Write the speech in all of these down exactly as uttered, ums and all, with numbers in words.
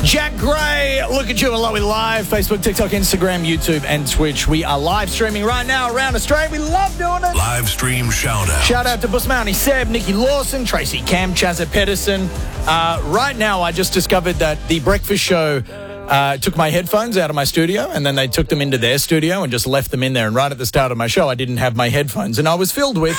Jack Gray, look at you, Aloe Live, Facebook, TikTok, Instagram, YouTube, and Twitch. We are live streaming right now around Australia. We love doing it. Live stream shout out. Shout out to Busmounty Seb, Nikki Lawson, Tracy Cam, Chazza Pedersen. Uh, right now, I just discovered that the breakfast show uh, took my headphones out of my studio, and then they took them into their studio and just left them in there. And right at the start of my show, I didn't have my headphones, and I was filled with...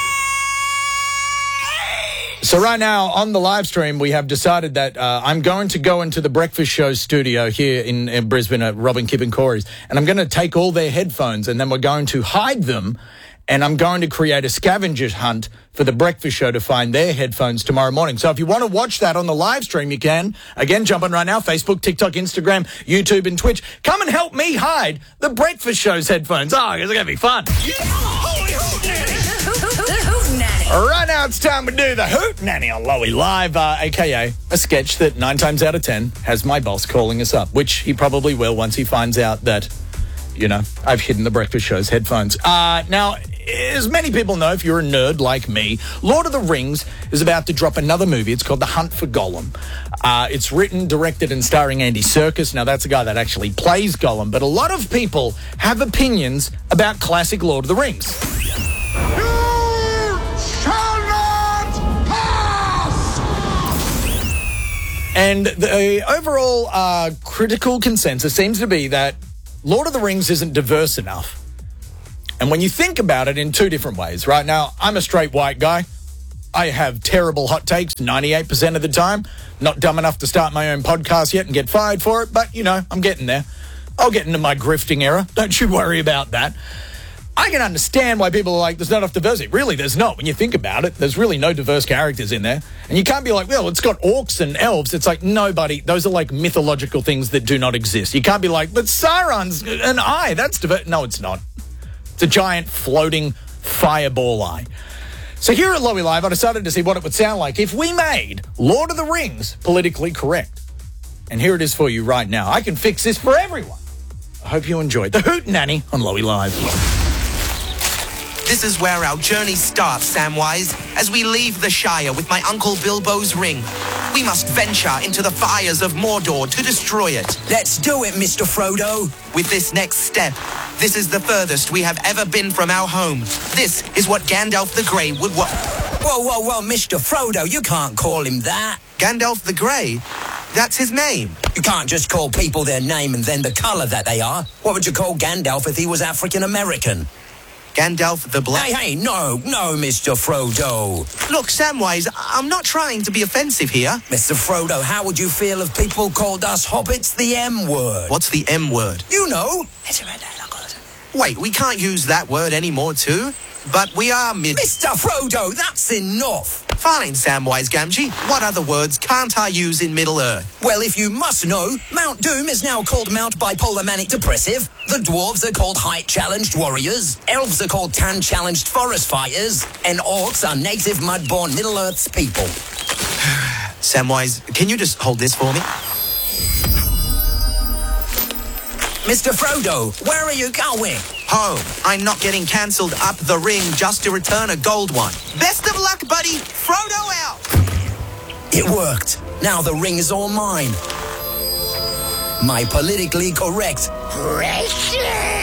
So right now, on the live stream, we have decided that uh, I'm going to go into the breakfast show studio here in, in Brisbane at Robin, Kip and Corey's, and I'm going to take all their headphones, and then we're going to hide them, and I'm going to create a scavenger hunt for the breakfast show to find their headphones tomorrow morning. So if you want to watch that on the live stream, you can. Again, jump on right now, Facebook, TikTok, Instagram, YouTube, and Twitch. Come and help me hide the breakfast show's headphones. Oh, it's going to be fun. Right now, it's time to do the Hoot Nanny on Loey Live, uh, a k a a sketch that nine times out of ten has my boss calling us up, which he probably will once he finds out that, you know, I've hidden the breakfast show's headphones. Uh, now, as many people know, if you're a nerd like me, Lord of the Rings is about to drop another movie. It's called The Hunt for Gollum. Uh, it's written, directed, and starring Andy Serkis. Now, that's a guy that actually plays Gollum, but a lot of people have opinions about classic Lord of the Rings. And the overall uh, critical consensus seems to be that Lord of the Rings isn't diverse enough. And when you think about it in two different ways, right now, I'm a straight white guy. I have terrible hot takes ninety-eight percent of the time. Not dumb enough to start my own podcast yet and get fired for it, but, you know, I'm getting there. I'll get into my grifting era. Don't you worry about that. I can understand why people are like, there's not enough diversity. Really, there's not. When you think about it, there's really no diverse characters in there. And you can't be like, well, it's got orcs and elves. It's like, nobody. Those are like mythological things that do not exist. You can't be like, but Sauron's an eye. That's diverse. No, it's not. It's a giant floating fireball eye. So here at Loey Live, I decided to see what it would sound like if we made Lord of the Rings politically correct. And here it is for you right now. I can fix this for everyone. I hope you enjoyed the Hoot Nanny on Loey Live. This is where our journey starts, Samwise, as we leave the Shire with my Uncle Bilbo's ring. We must venture into the fires of Mordor to destroy it. Let's do it, Mister Frodo. With this next step, this is the furthest we have ever been from our home. This is what Gandalf the Grey would want. Whoa, whoa, whoa, Mister Frodo, you can't call him that. Gandalf the Grey? That's his name. You can't just call people their name and then the colour that they are. What would you call Gandalf if he was African-American? Gandalf the Black... Hey, hey, no, no, Mister Frodo. Look, Samwise, I'm not trying to be offensive here. Mister Frodo, how would you feel if people called us hobbits the M-word? What's the M-word? You know. Wait, we can't use that word anymore, too? But we are mid... Mister Frodo, that's enough. Fine, Samwise Gamgee. What other words can't I use in Middle-earth? Well, if you must know, Mount Doom is now called Mount Bipolar Manic Depressive. The dwarves are called Height-Challenged Warriors. Elves are called Tan-Challenged Forest Fighters. And orcs are native mud-born Middle-earth's people. Samwise, can you just hold this for me? Mister Frodo, where are you going? Home. I'm not getting cancelled up the ring just to return a gold one. Best of luck, buddy. Frodo out. It worked. Now the ring is all mine. My politically correct precious.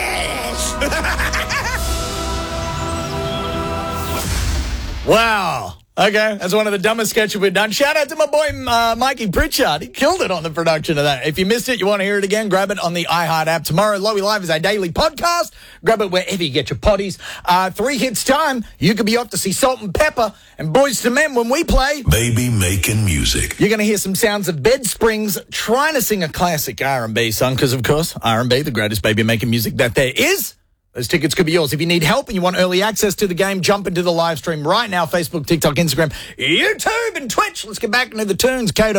Wow. Okay, that's one of the dumbest sketches we've done. Shout out to my boy, uh, Mikey Pritchard. He killed it on the production of that. If you missed it, you want to hear it again, grab it on the iHeart app. Tomorrow, Loey Live is our daily podcast. Grab it wherever you get your potties. Uh, three hits time, you could be off to see Salt and Pepper and Boys to Men when we play Baby Making Music. You're going to hear some sounds of Bed Springs trying to sing a classic R and B song, because, of course, R and B, the greatest baby making music that there is. Those tickets could be yours. If you need help and you want early access to the game, jump into the live stream right now. Facebook, TikTok, Instagram, YouTube, and Twitch. Let's get back into the tunes. Kato.